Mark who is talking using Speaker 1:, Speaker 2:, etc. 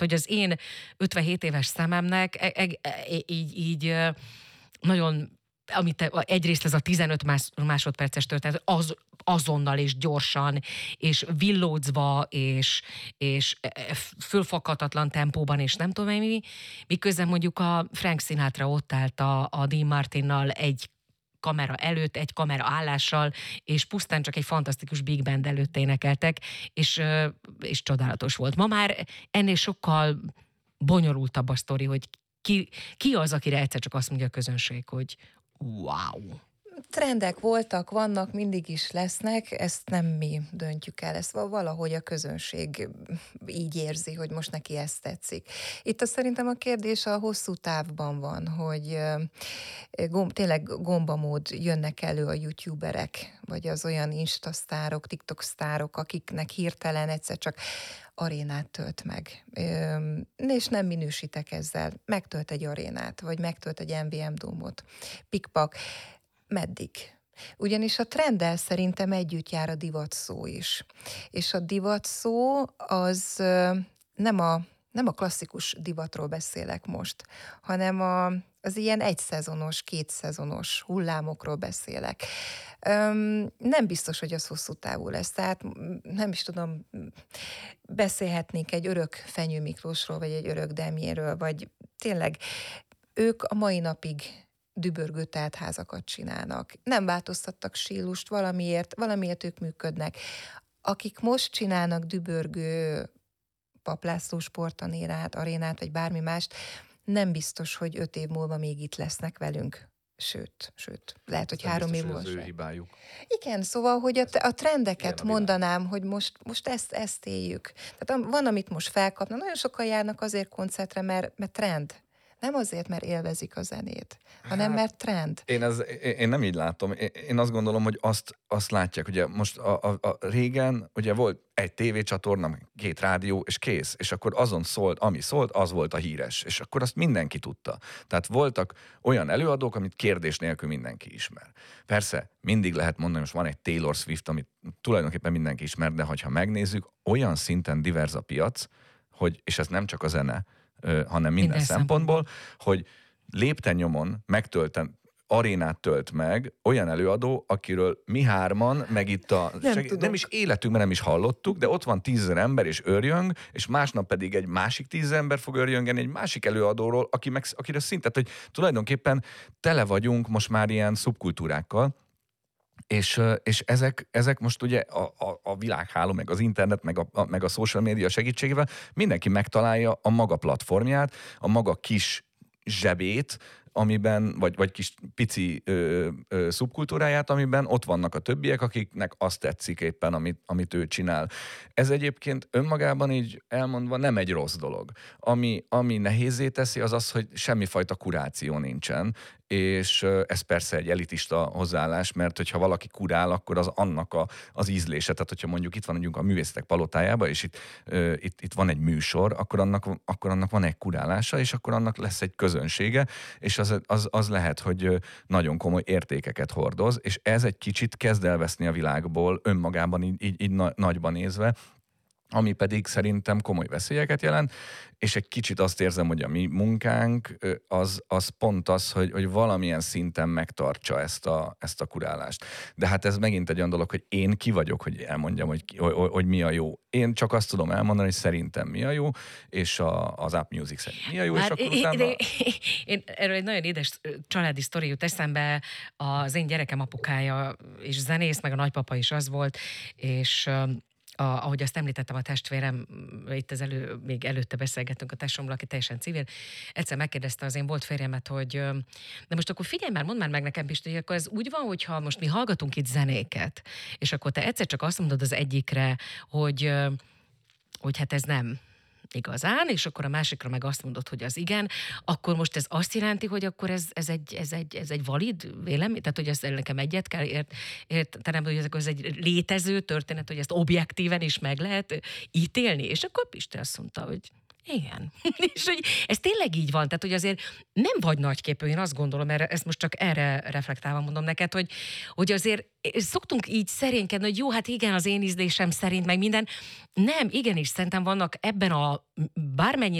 Speaker 1: hogy az én 57 éves szememnek így nagyon, egyrészt ez a 15 másodperces történet, azonnal és gyorsan, és villódzva, és fölfoghatatlan tempóban, és nem tudom mi, miközben mondjuk a Frank Sinatra ott állt a Dean Martinnal egy kamera előtt, egy kamera állással, és pusztán csak egy fantasztikus big band előtt énekeltek, és csodálatos volt. Ma már ennél sokkal bonyolultabb a sztori, hogy ki az, akire egyszer csak azt mondja a közönség, hogy wow.
Speaker 2: Trendek voltak, vannak, mindig is lesznek, ezt nem mi döntjük el, ezt valahogy a közönség így érzi, hogy most neki ezt tetszik. Itt szerintem a kérdés a hosszú távban van, hogy tényleg gombamód jönnek elő a youtuberek, vagy az olyan instasztárok, tiktok sztárok, akiknek hirtelen egyszer csak arénát tölt meg. És nem minősítek ezzel. Megtölt egy arénát, vagy megtölt egy MVM Dome-ot. Pikpak. Meddig? Ugyanis a trenddel szerintem együtt jár a divatszó is. És a divatszó az nem a klasszikus divatról beszélek most, hanem az ilyen egyszezonos, kétszezonos hullámokról beszélek. Nem biztos, hogy az hosszú távú lesz. Tehát nem is tudom, beszélhetnénk egy örök Fenyő Miklósról, vagy egy örök Demjéről, vagy tényleg ők a mai napig dübörgő teltházakat csinálnak. Nem változtattak stílust, valamiért ők működnek. Akik most csinálnak dübörgő Paplászló sportarénát, vagy bármi mást, nem biztos, hogy 5 év múlva még itt lesznek velünk. Sőt, lehet, hogy 3 év múlva.
Speaker 3: Ez ő hibájuk.
Speaker 2: Igen, szóval, hogy a trendeket mondanám, hogy most ezt éljük. Tehát van, amit most felkapnak. Nagyon sokan járnak azért koncertre, mert trend. Nem azért, mert élvezik a zenét, hanem mert trend.
Speaker 3: Én nem így látom. Én azt gondolom, hogy azt látják, ugye most a régen ugye volt egy tévécsatorna, 2 rádió, és kész. És akkor azon szólt, ami szólt, az volt a híres. És akkor azt mindenki tudta. Tehát voltak olyan előadók, amit kérdés nélkül mindenki ismer. Persze, mindig lehet mondani, most van egy Taylor Swift, amit tulajdonképpen mindenki ismer, de ha megnézzük, olyan szinten divers a piac, és ez nem csak a zene, hanem minden szempontból, hogy lépten-nyomon arénát tölt meg olyan előadó, akiről mi hárman, meg itt nem is életünkben nem is hallottuk, de ott van 10 000 ember és örjöng, és másnap pedig egy másik 10 000 ember fog örjöngeni egy másik előadóról, akire szinte, hogy tulajdonképpen tele vagyunk most már ilyen szubkultúrákkal, és ezek most ugye a világháló, meg az internet, meg a social media segítségével mindenki megtalálja a maga platformját, a maga kis zsebét, amiben, vagy kis pici szubkultúráját, amiben ott vannak a többiek, akiknek azt tetszik éppen, amit ő csinál. Ez egyébként önmagában így elmondva nem egy rossz dolog. Ami nehézzé teszi, az, hogy semmifajta kuráció nincsen, és ez persze egy elitista hozzáállás, mert hogyha valaki kurál, akkor az annak az ízlése. Tehát, hogyha mondjuk itt van a Művészetek Palotájában, és itt van egy műsor, akkor annak van egy kurálása, és akkor annak lesz egy közönsége, és az lehet, hogy nagyon komoly értékeket hordoz, és ez egy kicsit kezd elveszni a világból önmagában így nagyban nézve, ami pedig szerintem komoly veszélyeket jelent, és egy kicsit azt érzem, hogy a mi munkánk az pont az, hogy valamilyen szinten megtartsa ezt a kurálást. De hát ez megint egy olyan dolog, hogy én ki vagyok, hogy elmondjam, hogy mi a jó. Én csak azt tudom elmondani, hogy szerintem mi a jó, és az App Music szerint mi a jó, és akkor utána...
Speaker 1: Én erről egy nagyon édes családi sztori jut eszembe, az én gyerekem apukája és zenész, meg a nagypapa is az volt, és... ahogy azt említettem, a testvérem, itt még előtte beszélgettünk a testvéremről, aki teljesen civil, egyszer megkérdezte az én volt férjemet, hogy de most akkor figyelj már, mondd már meg nekem, Pisti, hogy akkor ez úgy van, hogyha most mi hallgatunk itt zenéket, és akkor te egyszer csak azt mondod az egyikre, hogy hát ez nem igazán, és akkor a másikra meg azt mondod, hogy az igen, akkor most ez azt jelenti, hogy akkor ez egy valid vélemény? Tehát, hogy ezt nekem egyet kell értenem, hogy ez egy létező történet, hogy ezt objektíven is meg lehet ítélni? És akkor Pisti azt mondta, hogy Igen. És hogy ez tényleg így van, tehát hogy azért nem vagy nagyképű, én azt gondolom, ezt most csak erre reflektálva mondom neked, hogy azért szoktunk így szerénykedni, hogy jó, hát igen, az én ízlésem szerint, meg minden. Nem, igenis, szerintem vannak ebben a bármennyi